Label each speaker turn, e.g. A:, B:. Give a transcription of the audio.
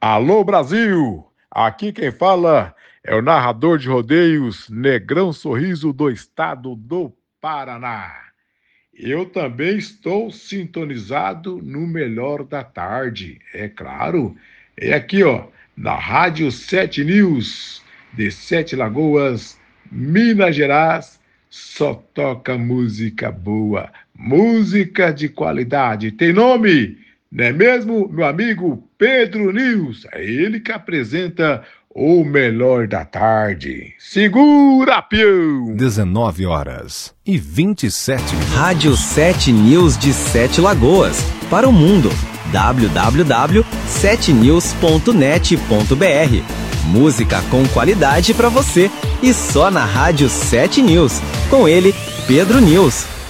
A: Alô Brasil, aqui quem fala é o narrador de rodeios Negrão Sorriso do estado do Paraná. Eu também estou sintonizado no melhor da tarde, é claro. É aqui, ó, na Rádio 7 News, de Sete Lagoas, Minas Gerais, só toca música boa, música de qualidade. Tem nome, não é mesmo, meu amigo Pedro News? É ele que apresenta o melhor da tarde. Segura, peão!
B: 19h27.
C: Rádio 7 News de Sete Lagoas. Para o mundo. www.7news.net.br. Música com qualidade para você. E só na Rádio 7 News. Com ele, Pedro News.